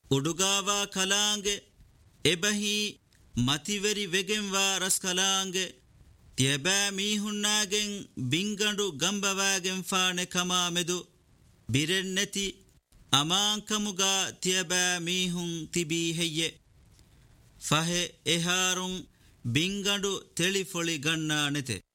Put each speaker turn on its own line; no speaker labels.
ಉಡುಗಾವ ಕಲಾಂಗೆ ಎಬಹಿ ಮತಿವೆರಿ ವೆಗೆಂವಾ ರಸ್ ಕಲಾಂಗೆ ತಿಯಬಾ ಮೀಹುಣ್ಣಾಗೆಂ ಬಿಂಗಂಡು ಗಂಬವಾಗೆಂ ಫಾಣೆ ಕಮಾಮೆದು ಬಿರೆನ್ನೆತಿ ಅಮಾಂಕಮುಗ ತಿಯಬಾ ಮೀಹುಂ ತಿಬಿ ಹೆಯ್ಯೆ ಫಹೆ ಎಹಾರುಂ ಬಿಂಗಂಡು ತೆಳಿಫೊಳಿ ಗಣ್ಣಾನೆತೆ